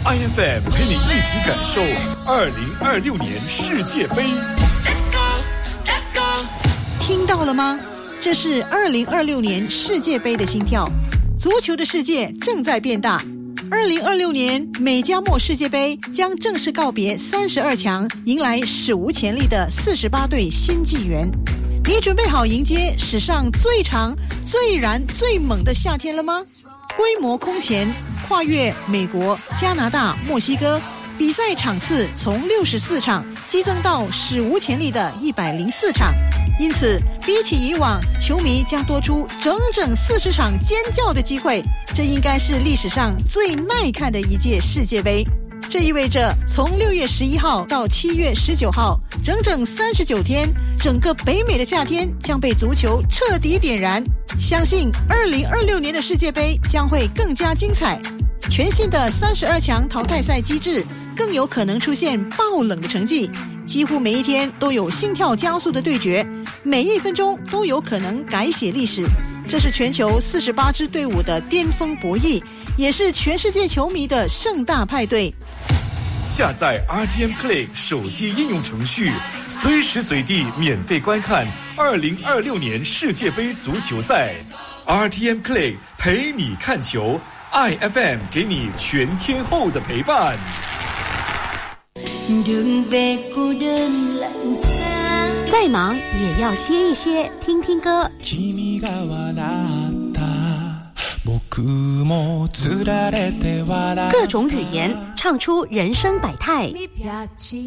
IFM 陪你一起感受2026年世界杯。 听到了吗？这是2026年世界杯的心跳。足球的世界正在变大。2026年美加墨世界杯将正式告别32强，迎来史无前例的48队新纪元。你准备好迎接史上最长、最燃、最猛的夏天了吗？规模空前，跨越美国、加拿大、墨西哥，比赛场次从64场激增到史无前例的104场。因此，比起以往，球迷将多出整整40场尖叫的机会。这应该是历史上最耐看的一届世界杯。这意味着从6月11号到7月19号，整整39天，整个北美的夏天将被足球彻底点燃。相信2026年的世界杯将会更加精彩。全新的32强淘汰赛机制更有可能出现爆冷的成绩，几乎每一天都有心跳加速的对决，每一分钟都有可能改写历史。这是全球48支队伍的巅峰博弈，也是全世界球迷的盛大派对。 下载 RTM Play 手机应用程序，随时随地免费观看2026年世界杯足球赛。RTM Play 陪你看球，IFM 给你全天候的陪伴。 再忙也要歇一歇，听听歌。各种语言，唱出人生百态。